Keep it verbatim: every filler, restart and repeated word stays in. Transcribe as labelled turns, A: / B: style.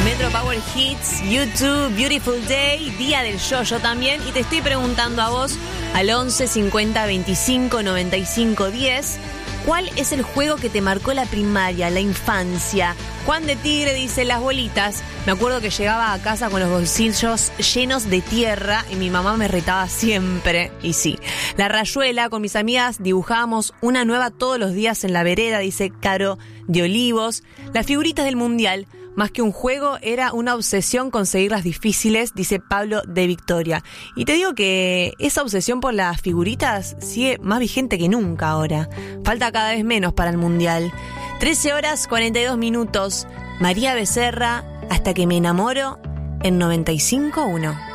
A: Metro Power Hits, YouTube, Beautiful Day, Día del Yo-Yo también. Y te estoy preguntando a vos al once cincuenta veinticinco noventa y cinco diez, ¿cuál es el juego que te marcó la primaria, la infancia? Juan de Tigre dice las bolitas. Me acuerdo que llegaba a casa con los bolsillos llenos de tierra y mi mamá me retaba siempre. Y sí, la rayuela, con mis amigas dibujábamos una nueva todos los días en la vereda, dice Caro de Olivos. Las figuritas del mundial, más que un juego, era una obsesión conseguirlas difíciles, dice Pablo de Victoria. Y te digo que esa obsesión por las figuritas sigue más vigente que nunca ahora. Falta cada vez menos para el mundial. trece horas cuarenta y dos minutos. María Becerra, Hasta que me enamoro, en noventa y cinco punto uno.